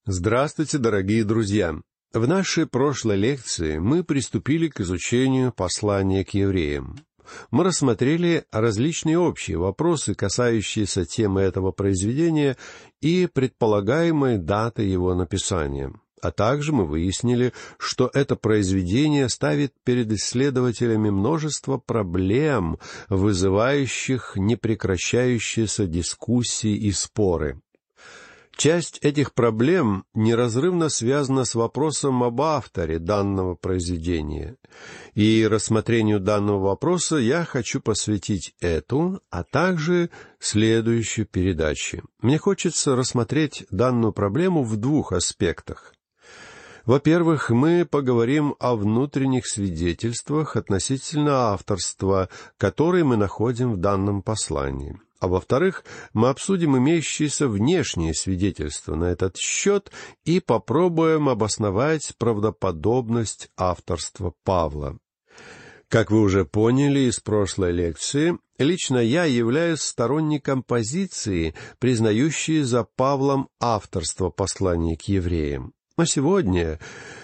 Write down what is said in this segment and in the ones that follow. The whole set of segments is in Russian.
Здравствуйте, дорогие друзья! В нашей прошлой лекции мы приступили к изучению послания к евреям. Мы рассмотрели различные общие вопросы, касающиеся темы этого произведения и предполагаемой даты его написания. А также мы выяснили, что это произведение ставит перед исследователями множество проблем, вызывающих непрекращающиеся дискуссии и споры. Часть этих проблем неразрывно связана с вопросом об авторе данного произведения. И рассмотрению данного вопроса я хочу посвятить эту, а также следующую передачу. Мне хочется рассмотреть данную проблему в двух аспектах. Во-первых, мы поговорим о внутренних свидетельствах относительно авторства, которые мы находим в данном послании. А во-вторых, мы обсудим имеющиеся внешние свидетельства на этот счет и попробуем обосновать правдоподобность авторства Павла. Как вы уже поняли из прошлой лекции, лично я являюсь сторонником позиции, признающей за Павлом авторство послания к евреям. Но сегодня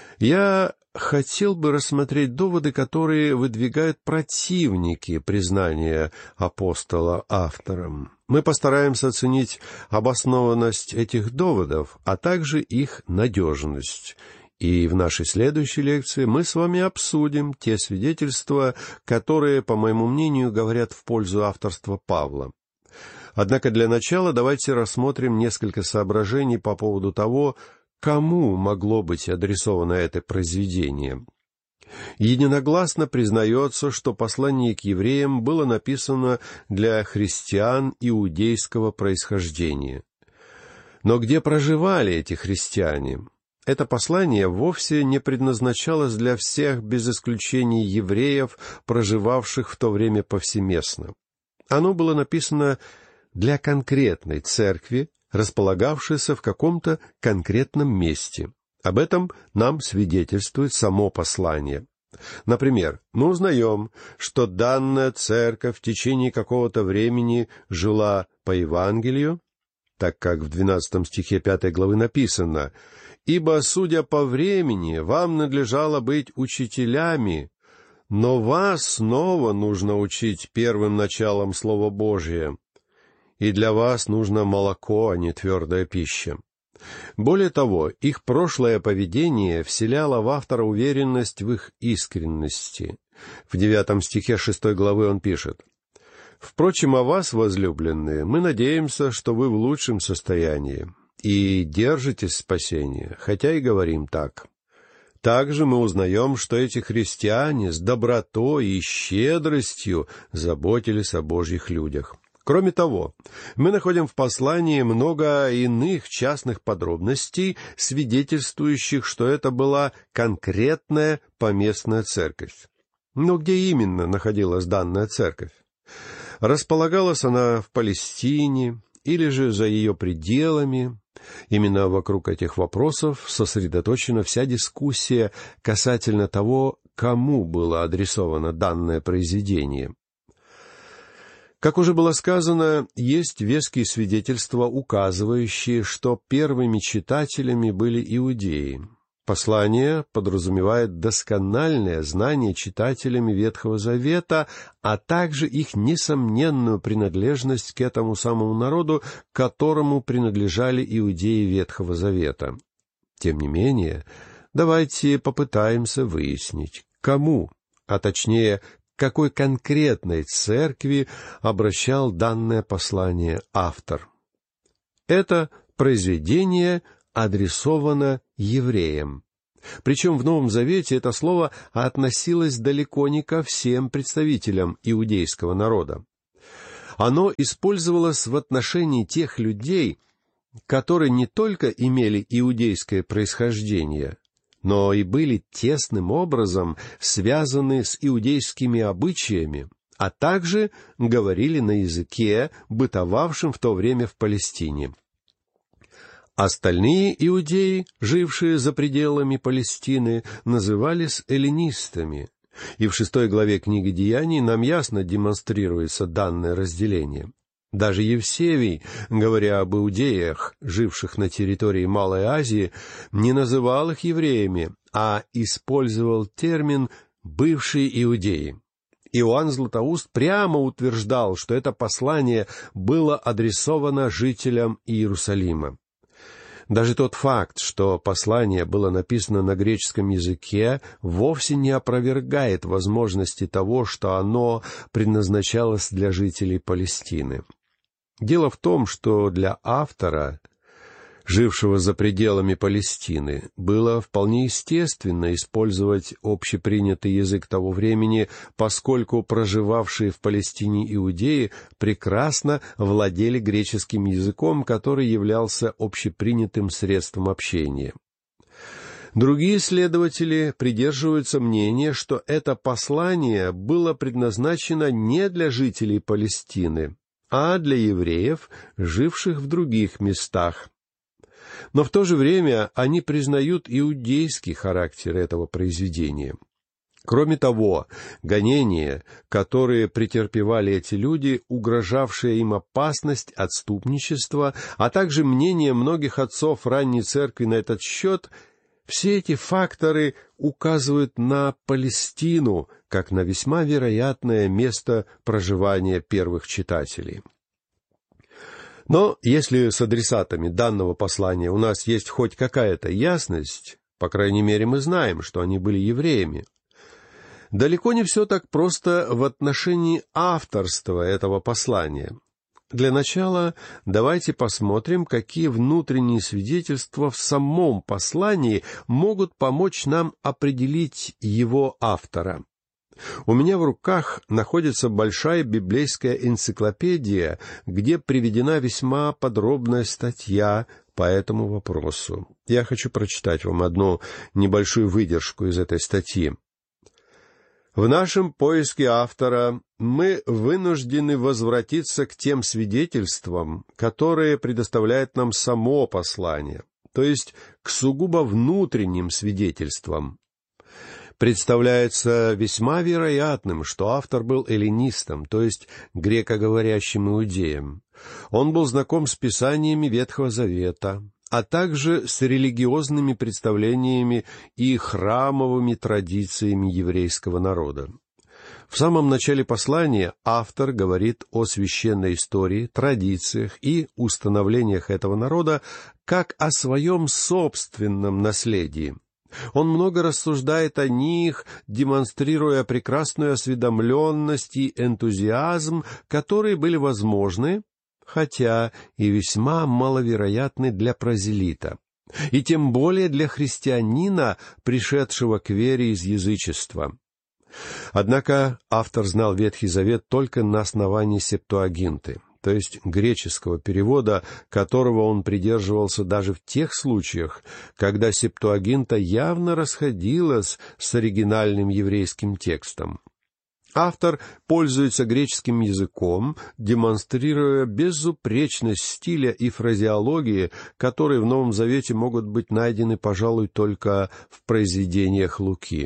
я хотел бы рассмотреть доводы, которые выдвигают противники признания апостола автором. Мы постараемся оценить обоснованность этих доводов, а также их надежность. И в нашей следующей лекции мы с вами обсудим те свидетельства, которые, по моему мнению, говорят в пользу авторства Павла. Однако для начала давайте рассмотрим несколько соображений по поводу того, кому могло быть адресовано это произведение. Единогласно признается, что послание к евреям было написано для христиан иудейского происхождения. Но где проживали эти христиане? Это послание вовсе не предназначалось для всех без исключения евреев, проживавших в то время повсеместно. Оно было написано для конкретной церкви, располагавшейся в каком-то конкретном месте. Об этом нам свидетельствует само послание. Например, мы узнаем, что данная церковь в течение какого-то времени жила по Евангелию, так как в 12 стихе 5 главы написано: «Ибо, судя по времени, вам надлежало быть учителями, но вас снова нужно учить первым началом Слова Божия, и для вас нужно молоко, а не твердая пища». Более того, их прошлое поведение вселяло в автора уверенность в их искренности. В 9 стихе 6 главы он пишет: «Впрочем, о вас, возлюбленные, мы надеемся, что вы в лучшем состоянии и держитесь спасения, хотя и говорим так». Также мы узнаем, что эти христиане с добротой и щедростью заботились о Божьих людях. Кроме того, мы находим в послании много иных частных подробностей, свидетельствующих, что это была конкретная поместная церковь. Но где именно находилась данная церковь? Располагалась она в Палестине или же за ее пределами? Именно вокруг этих вопросов сосредоточена вся дискуссия касательно того, кому было адресовано данное произведение. Как уже было сказано, есть веские свидетельства, указывающие, что первыми читателями были иудеи. Послание подразумевает доскональное знание читателями Ветхого Завета, а также их несомненную принадлежность к этому самому народу, к которому принадлежали иудеи Ветхого Завета. Тем не менее, давайте попытаемся выяснить, кому, а точнее, какой конкретной церкви обращал данное послание автор. Это произведение адресовано евреям. Причем в Новом Завете это слово относилось далеко не ко всем представителям иудейского народа. Оно использовалось в отношении тех людей, которые не только имели иудейское происхождение, но и были тесным образом связаны с иудейскими обычаями, а также говорили на языке, бытовавшем в то время в Палестине. Остальные иудеи, жившие за пределами Палестины, назывались эллинистами, и в 6 главе книги Деяний нам ясно демонстрируется данное разделение. Даже Евсевий, говоря об иудеях, живших на территории Малой Азии, не называл их евреями, а использовал термин «бывшие иудеи». Иоанн Златоуст прямо утверждал, что это послание было адресовано жителям Иерусалима. Даже тот факт, что послание было написано на греческом языке, вовсе не опровергает возможности того, что оно предназначалось для жителей Палестины. Дело в том, что для автора, жившего за пределами Палестины, было вполне естественно использовать общепринятый язык того времени, поскольку проживавшие в Палестине иудеи прекрасно владели греческим языком, который являлся общепринятым средством общения. Другие исследователи придерживаются мнения, что это послание было предназначено не для жителей Палестины, а для евреев, живших в других местах. Но в то же время они признают иудейский характер этого произведения. Кроме того, гонения, которые претерпевали эти люди, угрожавшая им опасность отступничества, а также мнение многих отцов ранней церкви на этот счет, все эти факторы указывают на Палестину как на весьма вероятное место проживания первых читателей. Но если с адресатами данного послания у нас есть хоть какая-то ясность, по крайней мере, мы знаем, что они были евреями, далеко не все так просто в отношении авторства этого послания. Для начала давайте посмотрим, какие внутренние свидетельства в самом послании могут помочь нам определить его автора. У меня в руках находится большая библейская энциклопедия, где приведена весьма подробная статья по этому вопросу. Я хочу прочитать вам одну небольшую выдержку из этой статьи. В нашем поиске автора мы вынуждены возвратиться к тем свидетельствам, которые предоставляет нам само послание, то есть к сугубо внутренним свидетельствам. Представляется весьма вероятным, что автор был эллинистом, то есть грекоговорящим иудеем. Он был знаком с писаниями Ветхого Завета, а также с религиозными представлениями и храмовыми традициями еврейского народа. В самом начале послания автор говорит о священной истории, традициях и установлениях этого народа как о своем собственном наследии. Он много рассуждает о них, демонстрируя прекрасную осведомленность и энтузиазм, которые были возможны, хотя и весьма маловероятны для прозелита, и тем более для христианина, пришедшего к вере из язычества. Однако автор знал Ветхий Завет только на основании Септуагинты, то есть греческого перевода, которого он придерживался даже в тех случаях, когда Септуагинта явно расходилась с оригинальным еврейским текстом. Автор пользуется греческим языком, демонстрируя безупречность стиля и фразеологии, которые в Новом Завете могут быть найдены, пожалуй, только в произведениях Луки.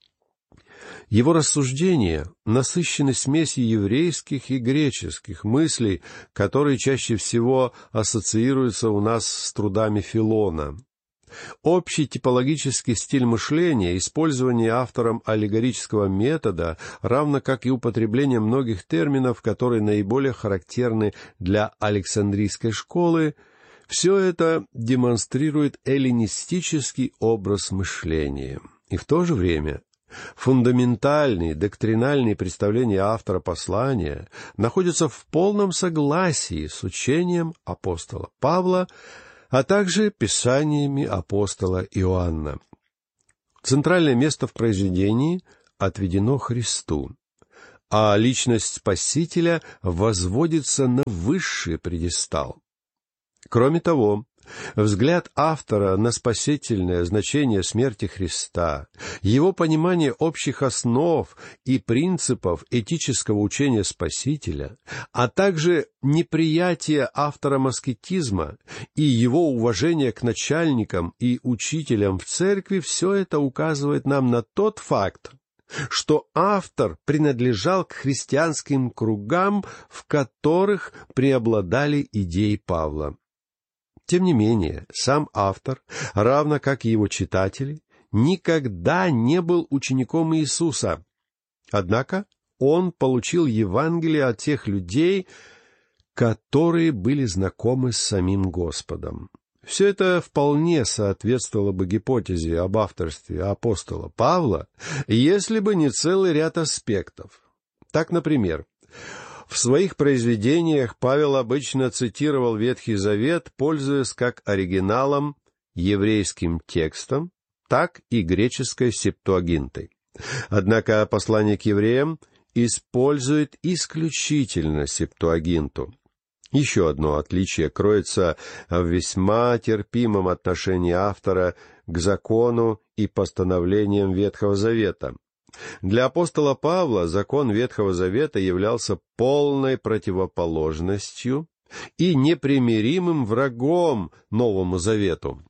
Его рассуждения насыщены смесью еврейских и греческих мыслей, которые чаще всего ассоциируются у нас с трудами Филона. Общий типологический стиль мышления, использование автором аллегорического метода, равно как и употребление многих терминов, которые наиболее характерны для Александрийской школы, все это демонстрирует эллинистический образ мышления. И в то же время фундаментальные доктринальные представления автора послания находятся в полном согласии с учением апостола Павла, а также писаниями апостола Иоанна. Центральное место в произведении отведено Христу, а личность Спасителя возводится на высший пьедестал. Кроме того, взгляд автора на спасительное значение смерти Христа, его понимание общих основ и принципов этического учения Спасителя, а также неприятие автором аскетизма и его уважение к начальникам и учителям в церкви, все это указывает нам на тот факт, что автор принадлежал к христианским кругам, в которых преобладали идеи Павла. Тем не менее, сам автор, равно как и его читатели, никогда не был учеником Иисуса. Однако он получил Евангелие от тех людей, которые были знакомы с самим Господом. Все это вполне соответствовало бы гипотезе об авторстве апостола Павла, если бы не целый ряд аспектов. Так, например, в своих произведениях Павел обычно цитировал Ветхий Завет, пользуясь как оригиналом, еврейским текстом, так и греческой септуагинтой. Однако послание к евреям использует исключительно септуагинту. Еще одно отличие кроется в весьма терпимом отношении автора к закону и постановлениям Ветхого Завета. Для апостола Павла закон Ветхого Завета являлся полной противоположностью и непримиримым врагом Новому Завету.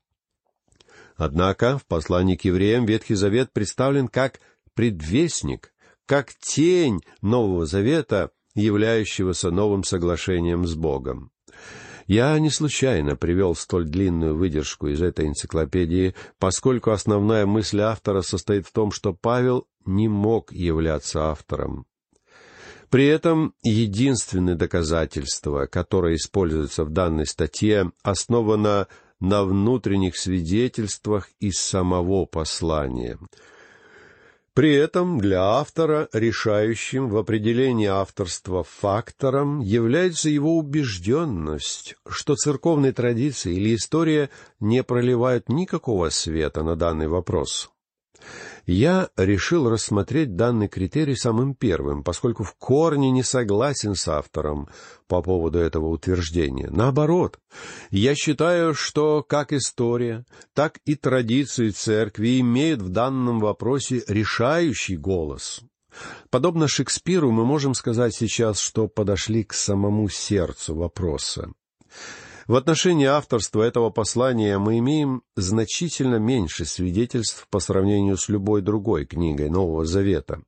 Однако в послании к евреям Ветхий Завет представлен как предвестник, как тень Нового Завета, являющегося новым соглашением с Богом. Я не случайно привел столь длинную выдержку из этой энциклопедии, поскольку основная мысль автора состоит в том, что Павел не мог являться автором. При этом единственное доказательство, которое используется в данной статье, основано на внутренних свидетельствах из самого послания. При этом для автора решающим в определении авторства фактором является его убежденность, что церковные традиции или история не проливают никакого света на данный вопрос. Я решил рассмотреть данный критерий самым первым, поскольку в корне не согласен с автором по поводу этого утверждения. Наоборот, я считаю, что как история, так и традиции церкви имеют в данном вопросе решающий голос. Подобно Шекспиру, мы можем сказать сейчас, что подошли к самому сердцу вопроса. В отношении авторства этого послания мы имеем значительно меньше свидетельств по сравнению с любой другой книгой Нового Завета.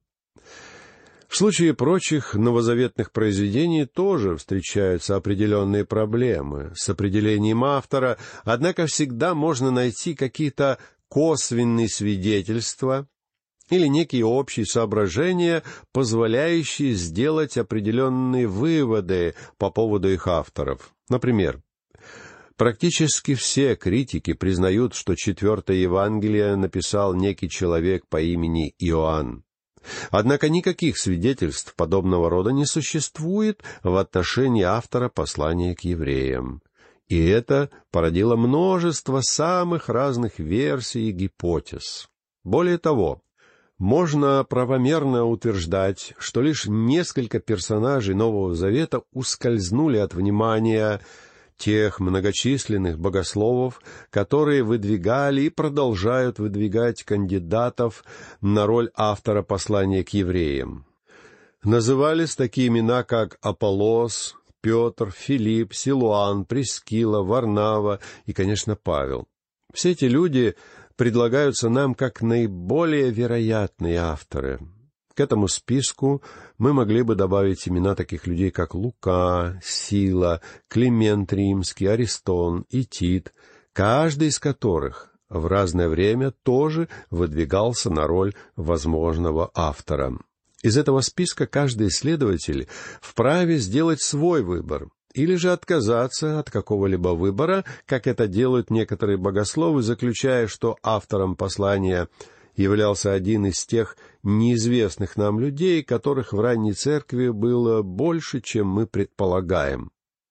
В случае прочих новозаветных произведений тоже встречаются определенные проблемы с определением автора, однако всегда можно найти какие-то косвенные свидетельства или некие общие соображения, позволяющие сделать определенные выводы по поводу их авторов. Например, практически все критики признают, что 4-е Евангелие написал некий человек по имени Иоанн. Однако никаких свидетельств подобного рода не существует в отношении автора послания к евреям. И это породило множество самых разных версий и гипотез. Более того, можно правомерно утверждать, что лишь несколько персонажей Нового Завета ускользнули от внимания тех многочисленных богословов, которые выдвигали и продолжают выдвигать кандидатов на роль автора послания к евреям. Назывались такие имена, как Аполлос, Петр, Филипп, Силуан, Прискила, Варнава и, конечно, Павел. Все эти люди предлагаются нам как наиболее вероятные авторы. К этому списку мы могли бы добавить имена таких людей, как Лука, Сила, Климент Римский, Аристон и Тит, каждый из которых в разное время тоже выдвигался на роль возможного автора. Из этого списка каждый исследователь вправе сделать свой выбор, или же отказаться от какого-либо выбора, как это делают некоторые богословы, заключая, что автором послания являлся один из тех неизвестных нам людей, которых в ранней церкви было больше, чем мы предполагаем.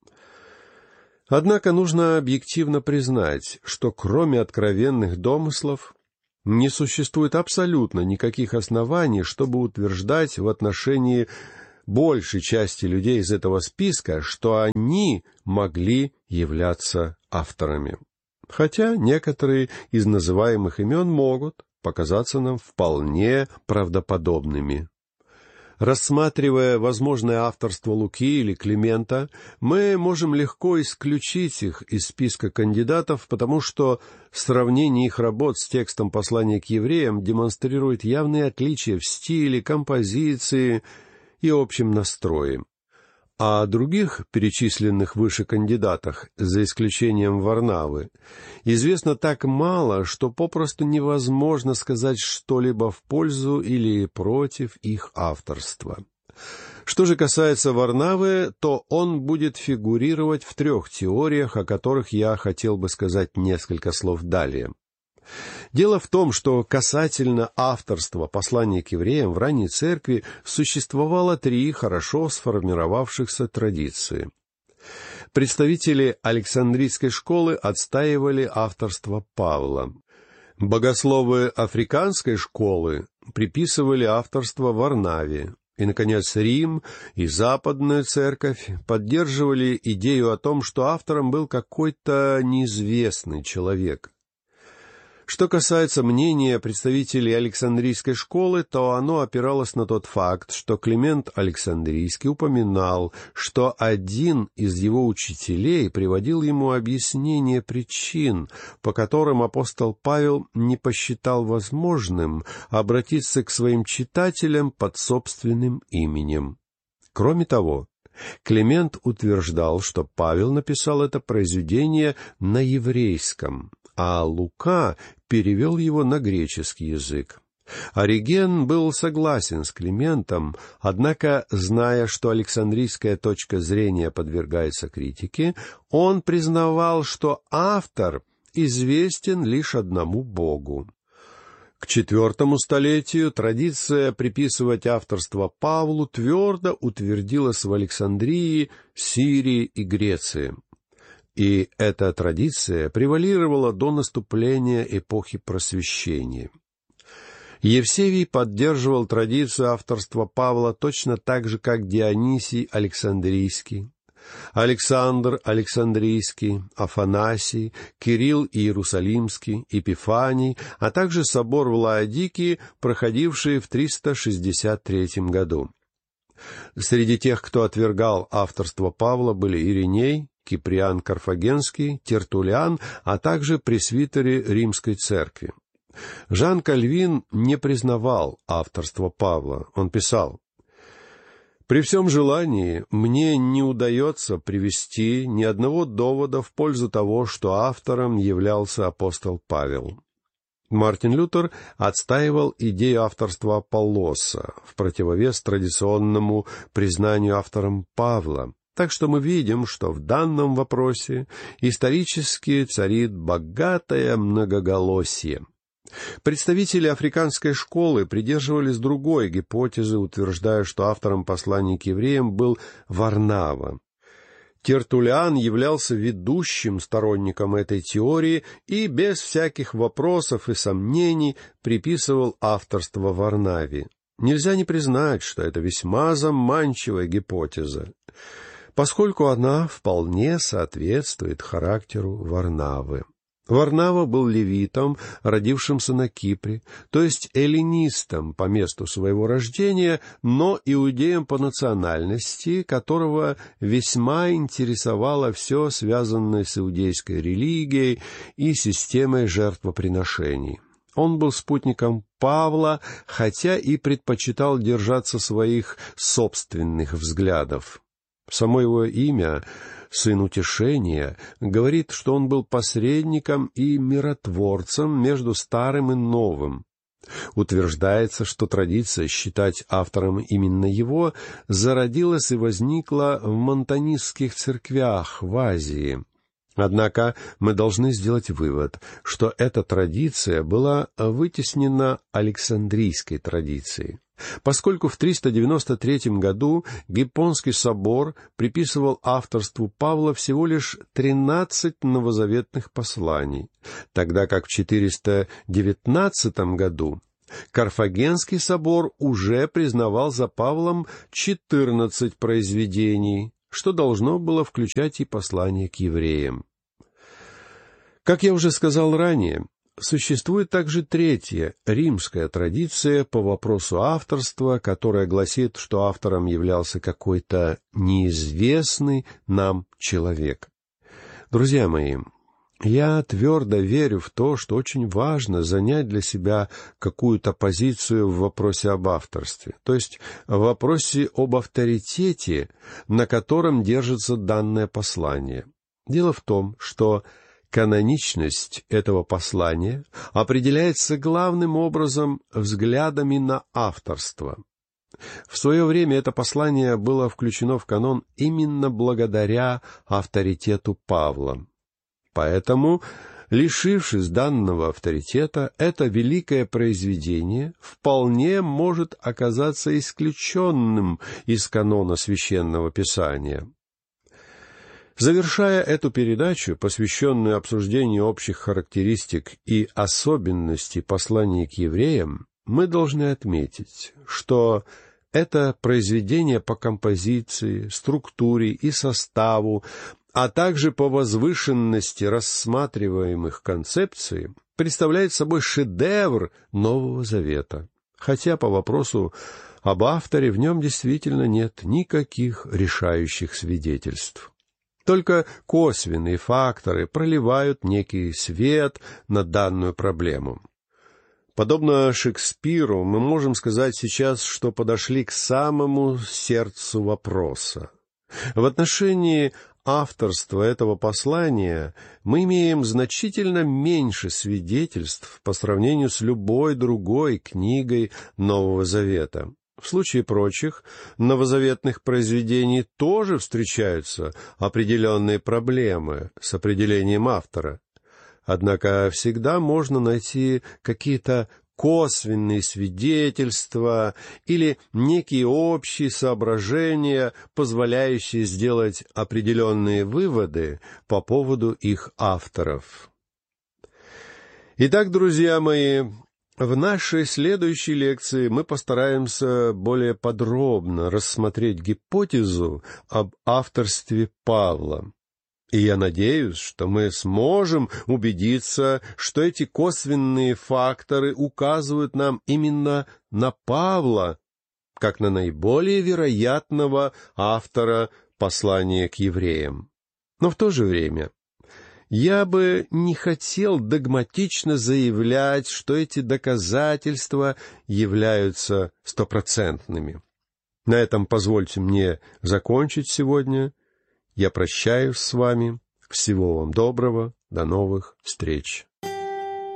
Однако нужно объективно признать, что кроме откровенных домыслов не существует абсолютно никаких оснований, чтобы утверждать в отношении большей части людей из этого списка, что они могли являться авторами. Хотя некоторые из называемых имен могут показаться нам вполне правдоподобными. Рассматривая возможное авторство Луки или Климента, мы можем легко исключить их из списка кандидатов, потому что сравнение их работ с текстом послания к евреям демонстрирует явные отличия в стиле, композиции и общем настрое. О других перечисленных выше кандидатах, за исключением Варнавы, известно так мало, что попросту невозможно сказать что-либо в пользу или против их авторства. Что же касается Варнавы, то он будет фигурировать в 3 теориях, о которых я хотел бы сказать несколько слов далее. Дело в том, что касательно авторства послания к евреям в ранней церкви существовало 3 хорошо сформировавшихся традиции. Представители Александрийской школы отстаивали авторство Павла. Богословы Африканской школы приписывали авторство Варнаве. И, наконец, Рим и Западная церковь поддерживали идею о том, что автором был какой-то неизвестный человек. Что касается мнения представителей Александрийской школы, то оно опиралось на тот факт, что Климент Александрийский упоминал, что один из его учителей приводил ему объяснение причин, по которым апостол Павел не посчитал возможным обратиться к своим читателям под собственным именем. Кроме того, Климент утверждал, что Павел написал это произведение на еврейском, а Лука перевел его на греческий язык. Ориген был согласен с Климентом, однако, зная, что александрийская точка зрения подвергается критике, он признавал, что автор известен лишь одному Богу. К IV столетию традиция приписывать авторство Павлу твердо утвердилась в Александрии, Сирии и Греции. И эта традиция превалировала до наступления эпохи Просвещения. Евсевий поддерживал традицию авторства Павла точно так же, как Дионисий Александрийский, Александр Александрийский, Афанасий, Кирилл Иерусалимский, Епифаний, а также собор в Лаодикии, проходивший в 363 году. Среди тех, кто отвергал авторство Павла, были Ириней, Киприан Карфагенский, Тертуллиан, а также пресвитеры Римской церкви. Жан Кальвин не признавал авторство Павла. Он писал: «При всем желании мне не удается привести ни одного довода в пользу того, что автором являлся апостол Павел». Мартин Лютер отстаивал идею авторства Аполлоса в противовес традиционному признанию автором Павла. Так что мы видим, что в данном вопросе исторически царит богатое многоголосие. Представители африканской школы придерживались другой гипотезы, утверждая, что автором послания к евреям был Варнава. Тертуллиан являлся ведущим сторонником этой теории и без всяких вопросов и сомнений приписывал авторство Варнаве. Нельзя не признать, что это весьма заманчивая гипотеза, поскольку она вполне соответствует характеру Варнавы. Варнава был левитом, родившимся на Кипре, то есть эллинистом по месту своего рождения, но иудеем по национальности, которого весьма интересовало все, связанное с иудейской религией и системой жертвоприношений. Он был спутником Павла, хотя и предпочитал держаться своих собственных взглядов. Само его имя, «Сын утешения», говорит, что он был посредником и миротворцем между старым и новым. Утверждается, что традиция считать автором именно его зародилась и возникла в монтанистских церквях в Азии. Однако мы должны сделать вывод, что эта традиция была вытеснена Александрийской традицией, поскольку в 393 году Гиппонский собор приписывал авторству Павла всего лишь 13 новозаветных посланий, тогда как в 419 году Карфагенский собор уже признавал за Павлом 14 произведений, что должно было включать и послание к евреям. Как я уже сказал ранее, Существует также третья, римская традиция по вопросу авторства, которая гласит, что автором являлся какой-то неизвестный нам человек. Друзья мои, я твердо верю в то, что очень важно занять для себя какую-то позицию в вопросе об авторстве, то есть в вопросе об авторитете, на котором держится данное послание. Дело в том, что каноничность этого послания определяется главным образом взглядами на авторство. В свое время это послание было включено в канон именно благодаря авторитету Павла. Поэтому, лишившись данного авторитета, это великое произведение вполне может оказаться исключенным из канона Священного Писания. Завершая эту передачу, посвященную обсуждению общих характеристик и особенностей послания к евреям, мы должны отметить, что это произведение по композиции, структуре и составу, а также по возвышенности рассматриваемых концепций, представляет собой шедевр Нового Завета, хотя по вопросу об авторе в нем действительно нет никаких решающих свидетельств. Только косвенные факторы проливают некий свет на данную проблему. Подобно Шекспиру, мы можем сказать сейчас, что подошли к самому сердцу вопроса. В отношении авторства этого послания мы имеем значительно меньше свидетельств по сравнению с любой другой книгой Нового Завета. В случае прочих новозаветных произведений тоже встречаются определенные проблемы с определением автора. Однако всегда можно найти какие-то косвенные свидетельства или некие общие соображения, позволяющие сделать определенные выводы по поводу их авторов. Итак, друзья мои, в нашей следующей лекции мы постараемся более подробно рассмотреть гипотезу об авторстве Павла. И я надеюсь, что мы сможем убедиться, что эти косвенные факторы указывают нам именно на Павла, как на наиболее вероятного автора послания к евреям. Но в то же время я бы не хотел догматично заявлять, что эти доказательства являются стопроцентными. На этом позвольте мне закончить сегодня. Я прощаюсь с вами. Всего вам доброго. До новых встреч.